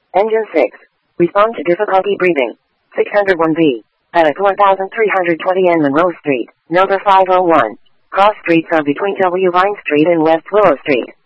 Engine 6. Respond to difficulty breathing. 601B. At 1320 N Monroe Street, number 501. Cross streets are between W. Vine Street and West Willow Street.